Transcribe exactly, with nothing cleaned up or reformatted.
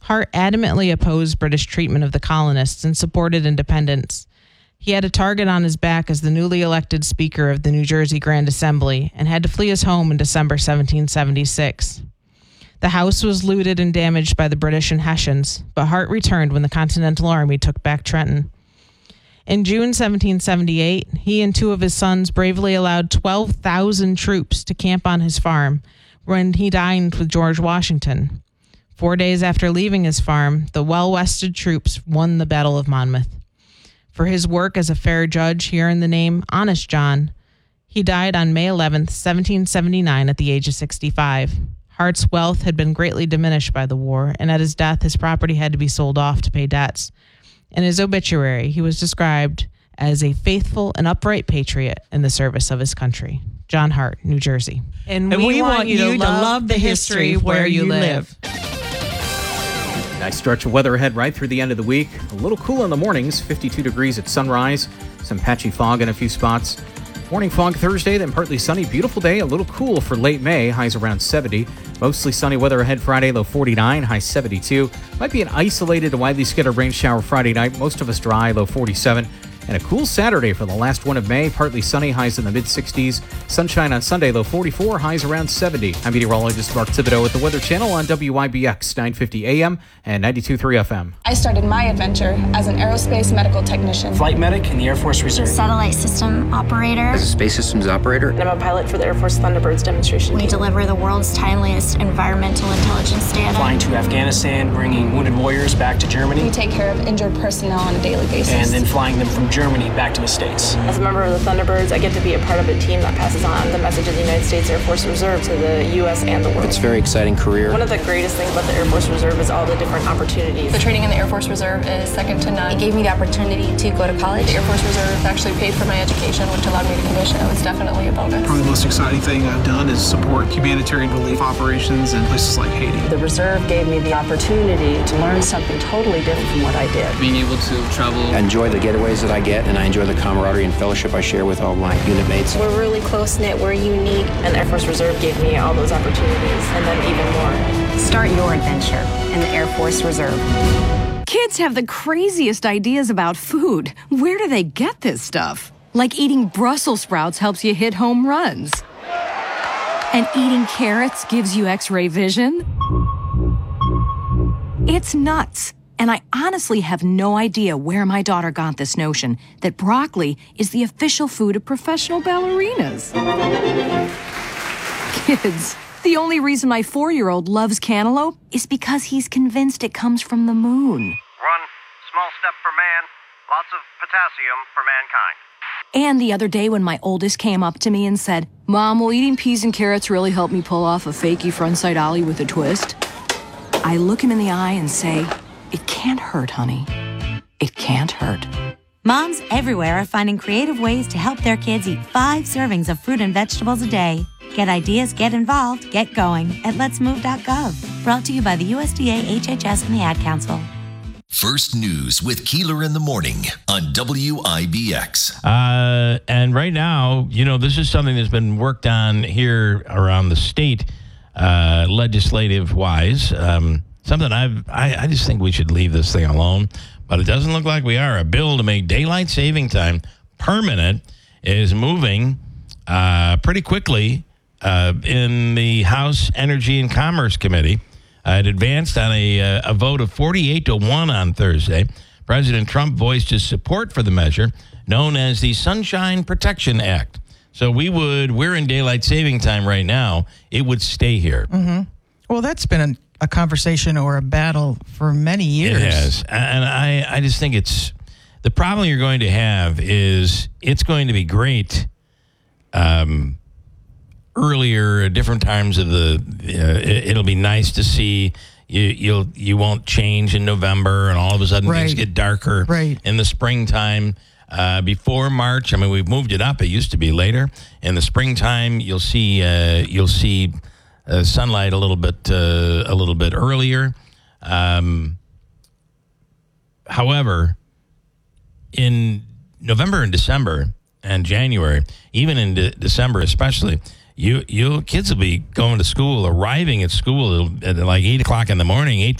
Hart adamantly opposed British treatment of the colonists and supported independence. He had a target on his back as the newly elected Speaker of the New Jersey Grand Assembly and had to flee his home in December seventeen seventy-six. The house was looted and damaged by the British and Hessians, but Hart returned when the Continental Army took back Trenton. In June seventeen seventy-eight, he and two of his sons bravely allowed twelve thousand troops to camp on his farm when he dined with George Washington. Four days after leaving his farm, the well-rested troops won the Battle of Monmouth. For his work as a fair judge hearing the name Honest John, he died on May eleventh, seventeen seventy-nine at the age of sixty-five. Hart's wealth had been greatly diminished by the war, and at his death, his property had to be sold off to pay debts. In his obituary, he was described as a faithful and upright patriot in the service of his country. John Hart, New Jersey. And, and we, we want, want you to love, love the history where, where you live. live. Nice stretch of weather ahead right through the end of the week. A little cool in the mornings, fifty-two degrees at sunrise. Some patchy fog in a few spots. Morning fog Thursday, then partly sunny. Beautiful day, a little cool for late May. Highs around seventy. Mostly sunny weather ahead Friday, low forty-nine, high seventy-two. Might be an isolated to widely scattered rain shower Friday night. Most of us dry, low forty-seven. And a cool Saturday for the last one of May. Partly sunny, highs in the mid-sixties. Sunshine on Sunday, low forty-four, highs around seventy. I'm meteorologist Mark Thibodeau at the Weather Channel on W I B X, nine fifty A M and ninety-two point three F M. I started my adventure as an aerospace medical technician. Flight medic in the Air Force Reserve. Satellite system operator. As a space systems operator. And I'm a pilot for the Air Force Thunderbirds demonstration We team. deliver the world's timeliest environmental intelligence data. Flying to Afghanistan, bringing wounded warriors back to Germany. We take care of injured personnel on a daily basis. And then flying them from Germany back to the States. As a member of the Thunderbirds, I get to be a part of a team that passes on the message of the United States Air Force Reserve to the U S and the world. It's a very exciting career. One of the greatest things about the Air Force Reserve is all the different opportunities. The training in the Air Force Reserve is second to none. It gave me the opportunity to go to college. The Air Force Reserve actually paid for my education, which allowed me to commission. It was definitely a bonus. Probably the most exciting thing I've done is support humanitarian relief operations in places like Haiti. The Reserve gave me the opportunity to learn something totally different from what I did. Being able to travel. I enjoy the getaways that I get, and I enjoy the camaraderie and fellowship I share with all my unit mates. We're really close-knit, we're unique, and the Air Force Reserve gave me all those opportunities, and then even more. Start your adventure in the Air Force Reserve. Kids have the craziest ideas about food. Where do they get this stuff? Like eating Brussels sprouts helps you hit home runs. And eating carrots gives you X-ray vision. It's nuts. And I honestly have no idea where my daughter got this notion that broccoli is the official food of professional ballerinas. Kids, the only reason my four-year-old loves cantaloupe is because he's convinced it comes from the moon. One small step for man, lots of potassium for mankind. And the other day when my oldest came up to me and said, "Mom, will eating peas and carrots really help me pull off a fakey frontside ollie with a twist?" I look him in the eye and say, "It can't hurt, honey. It can't hurt." Moms everywhere are finding creative ways to help their kids eat five servings of fruit and vegetables a day. Get ideas, get involved, get going at lets move dot gov. Brought to you by the U S D A, H H S, and the Ad Council. First News with Keeler in the Morning on W I B X. Uh, and right now, you know, this is something that's been worked on here around the state, uh, legislative-wise. Um, something I've, I, I just think we should leave this thing alone. But it doesn't look like we are. A bill to make daylight saving time permanent is moving uh, pretty quickly uh, in the House Energy and Commerce Committee. Uh, it advanced on a, uh, a vote of forty-eight to one on Thursday. President Trump voiced his support for the measure known as the Sunshine Protection Act. So we would, we're in daylight saving time right now. It would stay here. Mm-hmm. Well, that's been a, a conversation or a battle for many years. It has. And I, I just think it's, the problem you're going to have is it's going to be great um, earlier at different times of the, uh, it, it'll be nice to see you, you'll, you won't change in November and all of a sudden right. things get darker right. in the springtime. Uh, before March, I mean, we've moved it up. It used to be later. In the springtime, you'll see, uh, you'll see uh, sunlight a little bit, uh, a little bit earlier. Um, however, in November and December and January, even in de- December especially, you you kids will be going to school, arriving at school at like eight o'clock in the morning, eight